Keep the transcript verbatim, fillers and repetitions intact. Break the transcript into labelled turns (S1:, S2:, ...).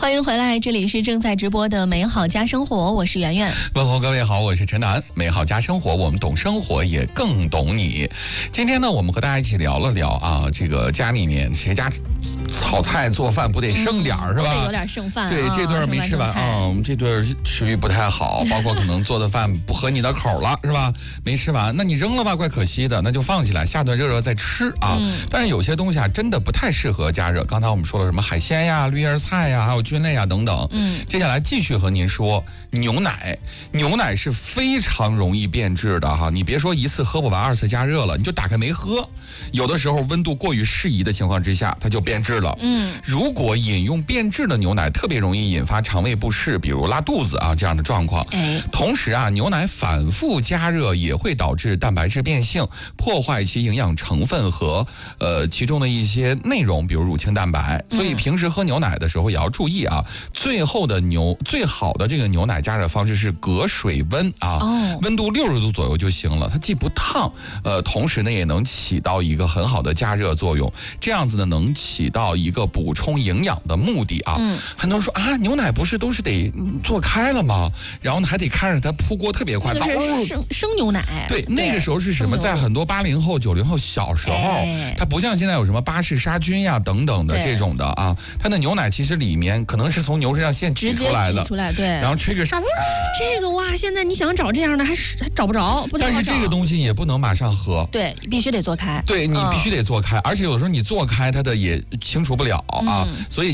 S1: 欢迎回来，这里是正在直播的美好家生活，我是圆圆。
S2: 问候各位好，我是陈楠。美好家生活，我们懂生活，也更懂你。今天呢，我们和大家一起聊了聊啊，这个家里面谁家炒菜做饭不得剩点儿、嗯、是吧？
S1: 得有点剩饭、啊。
S2: 对，这顿没吃完啊、嗯，这顿食欲不太好，包括可能做的饭不合你的口了，是吧？没吃完，那你扔了吧，怪可惜的，那就放起来，下顿热热再吃啊。嗯、但是有些东西啊，真的不太适合加热。刚才我们说了什么海鲜呀、绿叶菜呀，还有菌类啊等等。嗯，接下来继续和您说牛奶。牛奶是非常容易变质的哈，你别说一次喝不完，二次加热了，你就打开没喝。有的时候温度过于适宜的情况之下，它就变质了。嗯，如果饮用变质的牛奶，特别容易引发肠胃不适，比如拉肚子啊这样的状况。哎，同时啊，牛奶反复加热也会导致蛋白质变性，破坏其营养成分和呃其中的一些内容，比如乳清蛋白。所以平时喝牛奶的时候也要注意啊。最后的牛最好的这个牛奶加热方式是隔水温啊，哦、温度六十度左右就行了。它既不烫，呃，同时呢也能起到一个很好的加热作用。这样子呢能起到一个补充营养的目的啊。嗯、很多人说啊，牛奶不是都是得做开了吗？然后呢还得看着它铺锅特别快，
S1: 那是生生牛奶。
S2: 对，那个时候是什么？在很多八零后、九零后小时候，哎、它不像现在有什么巴氏杀菌呀等等的这种的啊。它的牛奶其实里面可能是从牛身上现挤出来的，
S1: 挤出来对，
S2: 然后吹个沙，
S1: 这个哇，现在你想找这样的还是还找不着，不
S2: 但是这个东西也不能马上喝，
S1: 对，必须得做开，
S2: 对你必须得做开，嗯、而且有的时候你做开它的也清除不了啊，嗯、所以。